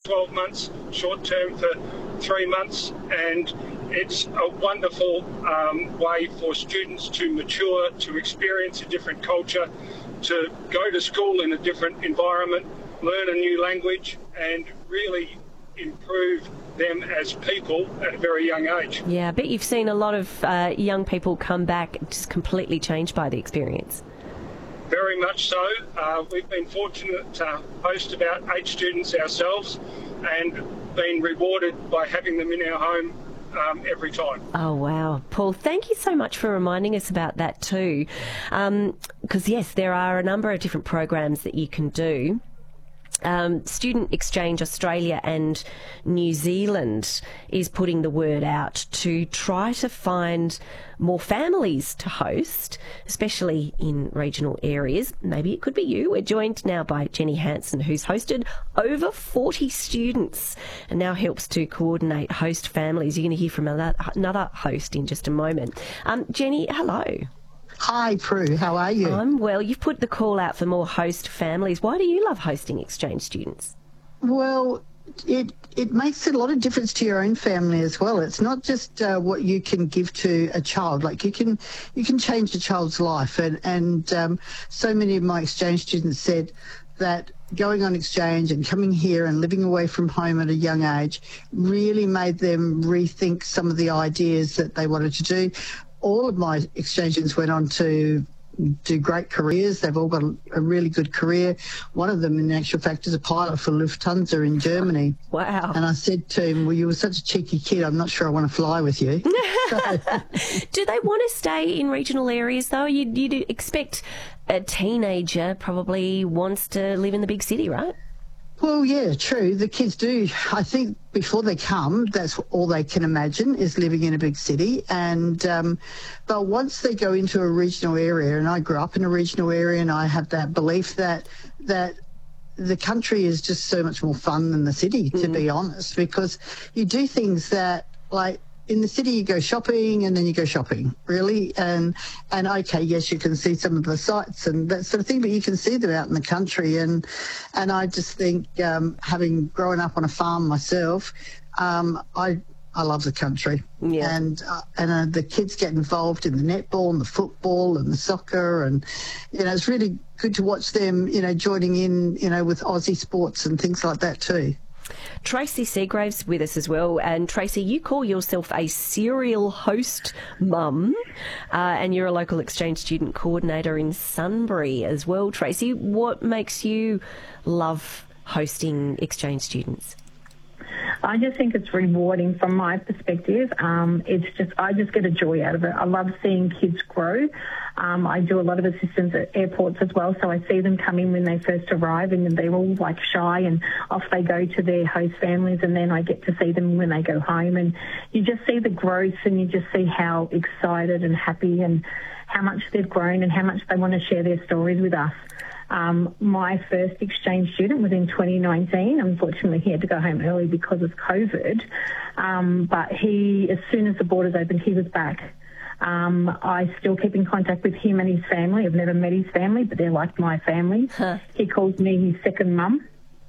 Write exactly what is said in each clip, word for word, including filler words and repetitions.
twelve months, short term for three months, and it's a wonderful um, way for students to mature, to experience a different culture, to go to school in a different environment, learn a new language, and really improve them as people at a very young age. Yeah, I bet you've seen a lot of uh, young people come back just completely changed by the experience. Very much so. Uh, we've been fortunate to host about eight students ourselves and been rewarded by having them in our home um, every time. Oh, wow. Paul, thank you so much for reminding us about that too. Because, yes, there are a number of different programs that you can do. Um, Student Exchange Australia and New Zealand is putting the word out to try to find more families to host, especially in regional areas. Maybe it could be you. We're joined now by Jenny Hansen, who's hosted over forty students and now helps to coordinate host families. You're going to hear from another host in just a moment. Um, Jenny, hello. Hi, Prue. How are you? I'm well. You've put the call out for more host families. Why do you love hosting exchange students? Well, it it makes a lot of difference to your own family as well. It's not just uh, what you can give to a child. Like you can you can change a child's life, and and um, so many of my exchange students said that going on exchange and coming here and living away from home at a young age really made them rethink some of the ideas that they wanted to do. All of my exchange students went on to do great careers. They've all got a really good career. One of them, in actual fact, is a pilot for Lufthansa in Germany. Wow. And I said to him, well, you were such a cheeky kid, I'm not sure I want to fly with you. So, do they want to stay in regional areas, though? You'd, you'd expect a teenager probably wants to live in the big city, right? Well, yeah, true. The kids do. I think before they come, that's all they can imagine is living in a big city. And um, but once they go into a regional area, and I grew up in a regional area, and I have that belief that that the country is just so much more fun than the city, to mm. be honest, because you do things that, like, in the city you go shopping and then you go shopping, really. And, and okay, yes, you can see some of the sights and that sort of thing, but you can see them out in the country. And and I just think, um, having grown up on a farm myself, um, I I love the country. Yeah. And, uh, and uh, the kids get involved in the netball and the football and the soccer. And, you know, it's really good to watch them, you know, joining in, you know, with Aussie sports and things like that too. Tracy Seagrave's with us as well. And Tracy, you call yourself a serial host mum, uh, and you're a local exchange student coordinator in Sunbury as well. Tracy, what makes you love hosting exchange students? I just think it's rewarding from my perspective. Um, it's just, I just get a joy out of it. I love seeing kids grow. Um, I do a lot of assistance at airports as well, so I see them come in when they first arrive and they're all like shy and off they go to their host families, and then I get to see them when they go home, and you just see the growth and you just see how excited and happy and how much they've grown and how much they want to share their stories with us. Um, my first exchange student was in twenty nineteen. Unfortunately, he had to go home early because of COVID. Um, but he, as soon as the borders opened, he was back. Um, I still keep in contact with him and his family. I've never met his family, but they're like my family. Huh. He calls me his second mum.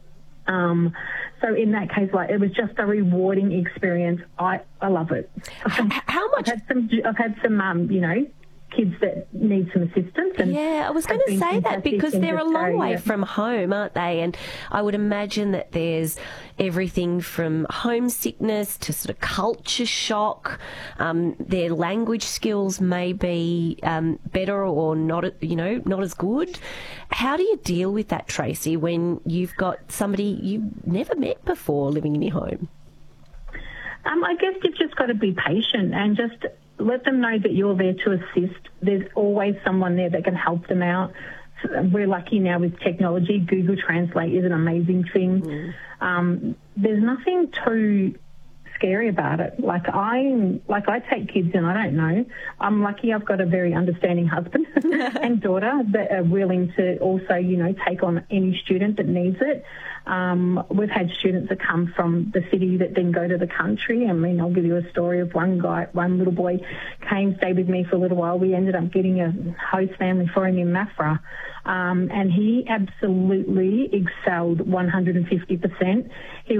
Um, so in that case, like, it was just a rewarding experience. I, I love it. How much? I've had some, I've had some, um, you know, kids that need some assistance. And yeah, I was going to say that because they're a long way from home, aren't they? And I would imagine that there's everything from homesickness to sort of culture shock. Um, their language skills may be um, better or not, you know, not as good. How do you deal with that, Tracy, when you've got somebody you've never met before living in your home? Um, I guess you've just got to be patient and just let them know that you're there to assist. There's always someone there that can help them out. We're lucky now with technology. Google Translate is an amazing thing. Mm. Um, there's nothing too scary about it. Like I, like I take kids in, I don't know. I'm lucky I've got a very understanding husband and daughter that are willing to also, you know, take on any student that needs it. Um, we've had students that come from the city that then go to the country. I mean, I'll give you a story of one guy, one little boy came, stayed with me for a little while. We ended up getting a host family for him in Maffra. Um, and he absolutely excelled one hundred fifty percent. He